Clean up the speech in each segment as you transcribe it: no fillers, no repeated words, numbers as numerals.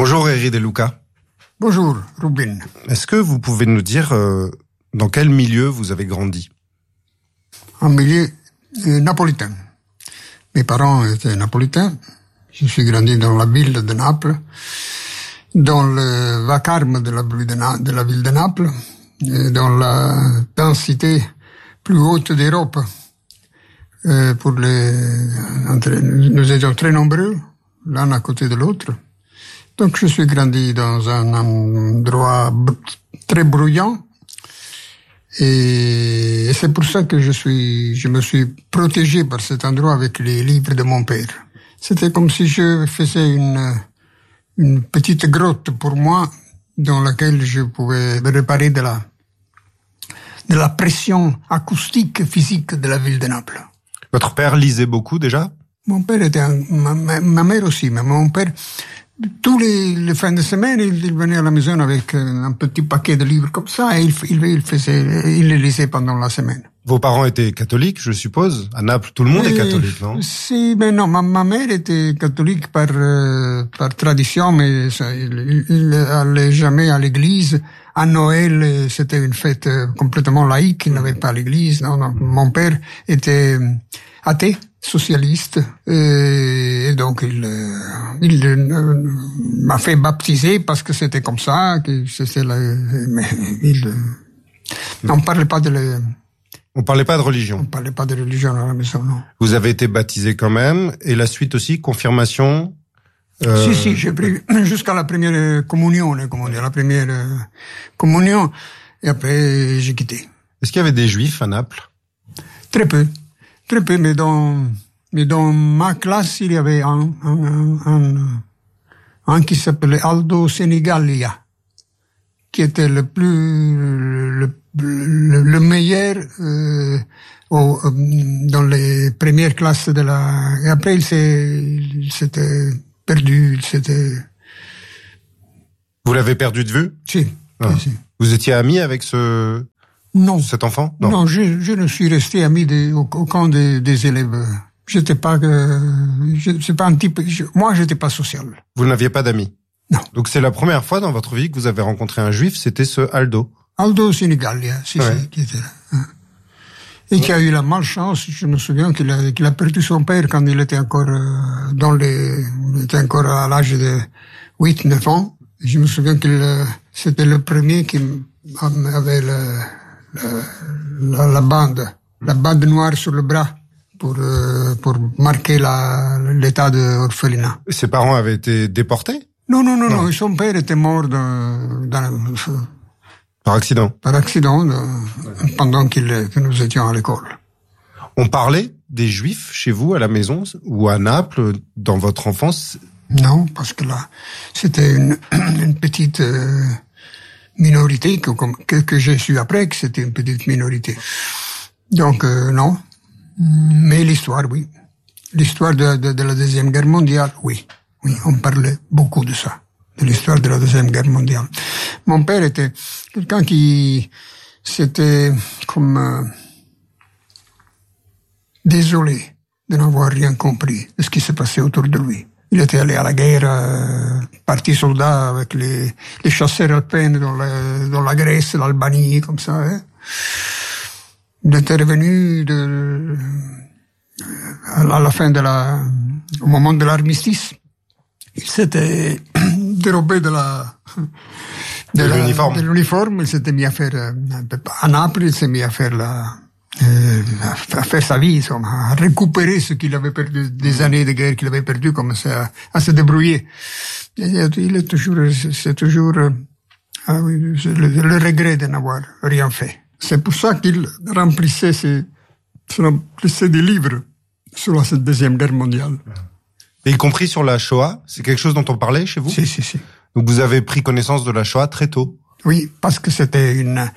Bonjour Eri De Luca. Bonjour Rubin. Est-ce que vous pouvez nous dire dans quel milieu vous avez grandi? En milieu napolitain. Mes parents étaient napolitains. Je suis grandi dans la ville de Naples, dans le vacarme de la ville de Naples, dans la densité plus haute d'Europe. Nous étions très nombreux, l'un à côté de l'autre. Donc je suis grandi dans un endroit très bruyant. Et c'est pour ça que je me suis protégé par cet endroit avec les livres de mon père. C'était comme si je faisais une petite grotte pour moi dans laquelle je pouvais me réparer de la pression acoustique physique de la ville de Naples. Votre père lisait beaucoup déjà? Mon père était ma mère aussi, mais mon père, tous les fins de semaine, il venait à la maison avec un petit paquet de livres comme ça et il les lisait pendant la semaine. Vos parents étaient catholiques, je suppose? À Naples, tout le monde est catholique, non? Si, mais non, ma mère était catholique par tradition, mais il allait jamais à l'église. À Noël, c'était une fête complètement laïque, il n'avait pas l'église. Non, mon père était athée, socialiste, et donc il m'a fait baptiser parce que c'était comme ça, que c'était mais on parlait pas On parlait pas de religion. On parlait pas de religion à la maison, non. Vous avez été baptisé quand même, et la suite aussi, confirmation? Si, j'ai pris jusqu'à la première communion, comme on dit, la première communion, et après j'ai quitté. Est-ce qu'il y avait des juifs à Naples? Très peu, mais dans ma classe, il y avait un qui s'appelait Aldo Senigallia, qui était le meilleur dans les premières classes et après il s'était perdu, Vous l'avez perdu de vue? Si. Si. Vous étiez ami avec cet enfant? Non, je ne suis resté ami aucun des élèves. C'est pas un type, moi j'étais pas social. Vous n'aviez pas d'amis? Non. Donc c'est la première fois dans votre vie que vous avez rencontré un juif, c'était ce Aldo? Aldo Senigallia, si, qui était là. Et qui a eu la malchance, je me souviens qu'il a perdu son père quand il était encore il était encore à l'âge de 8-9 ans. Je me souviens c'était le premier qui avait la bande noire sur le bras pour marquer l'état d'orphelinat. Ses parents avaient été déportés? Non. Son père était mort par accident. Pendant que nous étions à l'école. On parlait des Juifs chez vous à la maison ou à Naples dans votre enfance? Non, parce que là, c'était une petite minorité que j'ai su après que c'était une petite minorité. Donc non, mais l'histoire, oui. L'histoire de la Deuxième Guerre mondiale, oui, on parlait beaucoup de ça. De l'histoire de la Deuxième Guerre mondiale. Mon père était quelqu'un c'était comme désolé de n'avoir rien compris de ce qui se passait autour de lui. Il était allé à la guerre, parti soldat avec les chasseurs alpins dans la Grèce, l'Albanie, comme ça. Hein. Il était revenu à la fin au moment de l'armistice. Il s'était dérobé de l'uniforme. Il s'était mis à faire, à Naples, il s'est mis à faire à faire sa vie, à récupérer ce qu'il avait perdu, des années de guerre qu'il avait perdu, comme ça, à se débrouiller. C'est toujours le regret de n'avoir rien fait. C'est pour ça qu'il remplissait des livres sur cette Deuxième Guerre mondiale. Et y compris sur la Shoah, c'est quelque chose dont on parlait chez vous? Si. Donc vous avez pris connaissance de la Shoah très tôt? Oui, parce que c'était une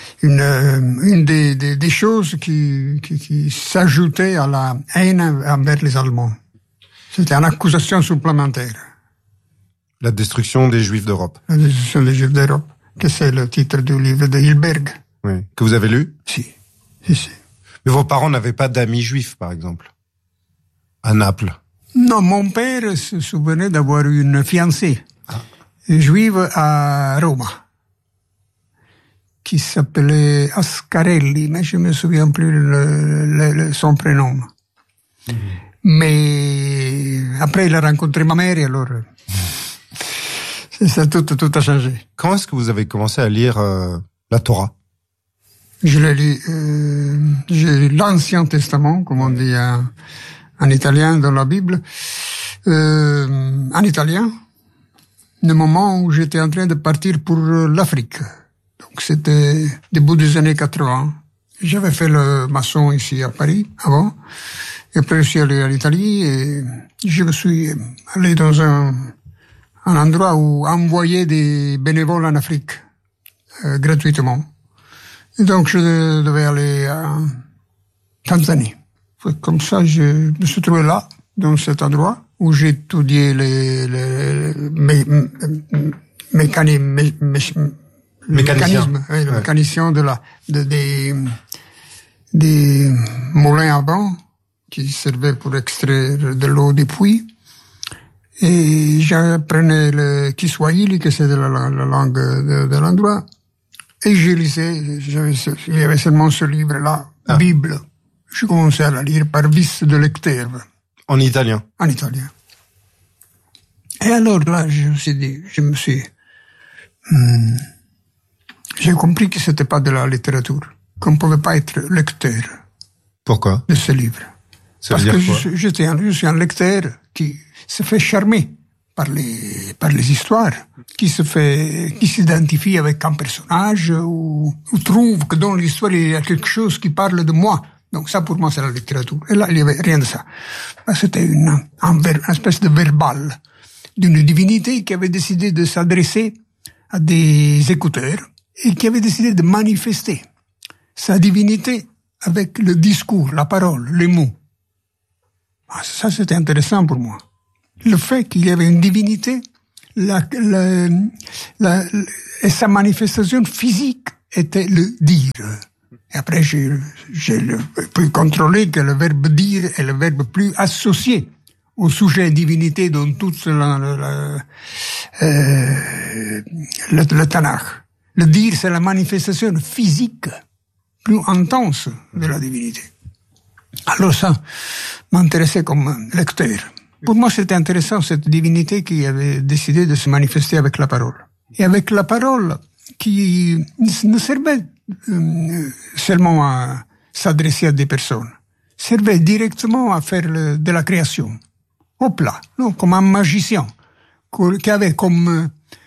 des choses qui s'ajoutait à la haine envers les Allemands. C'était une accusation supplémentaire. La destruction des Juifs d'Europe. La destruction des Juifs d'Europe, que c'est le titre du livre de Hilberg. Oui. Que vous avez lu? Si. Mais vos parents n'avaient pas d'amis juifs, par exemple, à Naples? Non, mon père se souvenait d'avoir eu une fiancée. juive à Rome, qui s'appelait Ascarelli, mais je me souviens plus son prénom. Mais après, il a rencontré ma mère et alors, ça tout a changé. Quand est-ce que vous avez commencé à lire la Torah? Je l'ai lu, j'ai lu l'Ancien Testament, comme on dit en italien dans la Bible, en italien, le moment où j'étais en train de partir pour l'Afrique. Donc c'était début des années 80. J'avais fait le maçon ici à Paris avant, et après je suis allé à l'Italie et je me suis allé dans un endroit où envoyer des bénévoles en Afrique gratuitement. Et donc je devais aller à Tanzanie. Comme ça, je me suis trouvé là, dans cet endroit, où j'ai étudié les mécanismes, le mécanicien des moulins à vent qui servaient pour extraire de l'eau des puits. Et j'apprenais le Kiswahili, que c'est la langue de l'endroit. Et je lisais, il y avait seulement ce livre-là, Bible. Je commençais à la lire par vice de lecteur. En italien? En italien. Et alors là, j'ai compris que c'était pas de la littérature, qu'on pouvait pas être lecteur. Pourquoi? De ce livre. Parce que je suis un lecteur qui se fait charmer par les histoires, qui s'identifie avec un personnage, ou trouve que dans l'histoire il y a quelque chose qui parle de moi. Donc ça, pour moi, c'est la littérature. Et là, il n'y avait rien de ça. C'était une espèce de verbal d'une divinité qui avait décidé de s'adresser à des écouteurs et qui avait décidé de manifester sa divinité avec le discours, la parole, les mots. Ça, c'était intéressant pour moi. Le fait qu'il y avait une divinité, et sa manifestation physique était le dire. Et après, j'ai pu contrôler que le verbe dire est le verbe plus associé au sujet divinité dans tout le Tanakh. Le dire, c'est la manifestation physique plus intense de la divinité. Alors ça m'intéressait comme lecteur. Pour moi, c'était intéressant, cette divinité qui avait décidé de se manifester avec la parole. Et avec la parole qui ne servait seulement à s'adresser à des personnes, servait directement à faire de la création. Hop là, non, comme un magicien, qui avait comme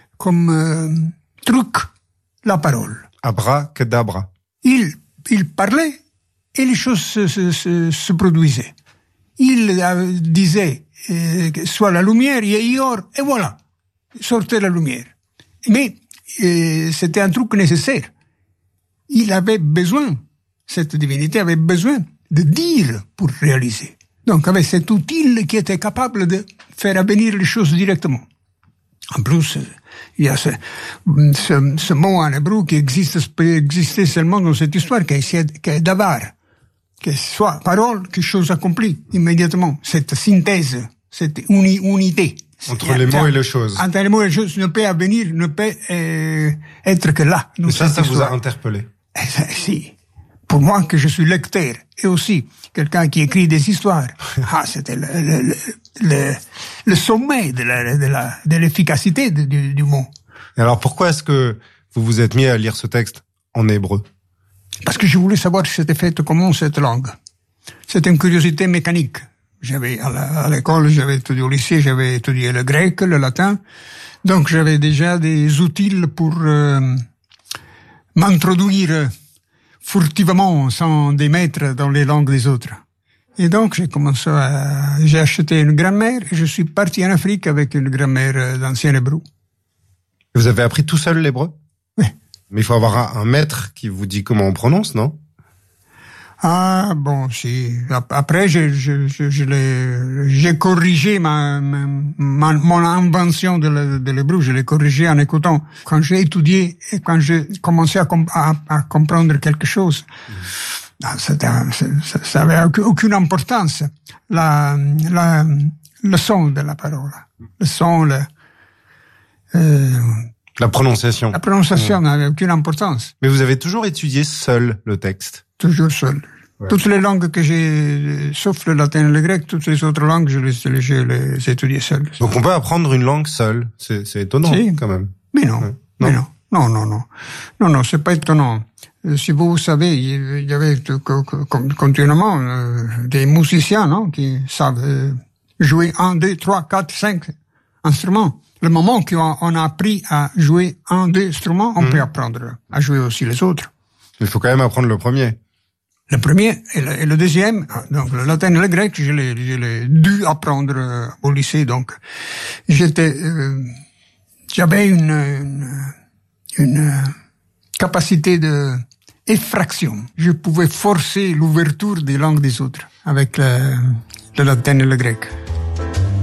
truc la parole. Abracadabra. Il parlait et les choses se produisaient. Il disait, soit la lumière, et voilà, sortait la lumière. Mais c'était un truc nécessaire. Il avait besoin, cette divinité avait besoin de dire pour réaliser. Donc, avec cet outil qui était capable de faire advenir les choses directement. En plus, il y a ce mot en hébreu qui peut exister seulement dans cette histoire, qui est davar, que soit parole, que chose accomplie immédiatement. Cette synthèse, cette unité. Entre les mots et les choses. Entre les mots et les choses ne peut advenir, ne peut être que là. Et ça vous a interpellé? Si. Pour moi, que je suis lecteur, et aussi quelqu'un qui écrit des histoires, c'était le sommet de l'efficacité du mot. Et alors, pourquoi est-ce que vous vous êtes mis à lire ce texte en hébreu? Parce que je voulais savoir si c'était fait comment cette langue. C'était une curiosité mécanique. J'avais, à l'école, j'avais étudié au lycée, j'avais étudié le grec, le latin. Donc, j'avais déjà des outils pour m'introduire furtivement, sans démettre dans les langues des autres. Et donc, j'ai acheté une grammaire et je suis parti en Afrique avec une grammaire d'ancien hébreu. Vous avez appris tout seul l'hébreu? Oui. Mais il faut avoir un maître qui vous dit comment on prononce, non? Ah, bon, si. Après, j'ai corrigé mon invention de l'hébreu, je l'ai corrigé en écoutant. Quand j'ai étudié et quand j'ai commencé à comprendre quelque chose, ça avait aucune importance. Le son de la parole. Le son, La prononciation. La prononciation n'avait aucune importance. Mais vous avez toujours étudié seul le texte? Toujours seul. Ouais. Toutes les langues que j'ai, sauf le latin et le grec, toutes les autres langues, je les étudiais seul. Donc on peut apprendre une langue seule. C'est étonnant, quand même. Mais non. Ouais. Mais non. Non, c'est pas étonnant. Si vous savez, il y avait continuellement des musiciens, non, qui savent jouer 1, 2, 3, 4, 5 instruments. Le moment qu'on a appris à jouer 1, 2 instruments, on peut apprendre à jouer aussi les autres. Il faut quand même apprendre le premier. Le premier et le deuxième, donc le latin et le grec, je l'ai dû apprendre au lycée. Donc, j'avais une capacité de effraction. Je pouvais forcer l'ouverture des langues des autres avec le latin et le grec.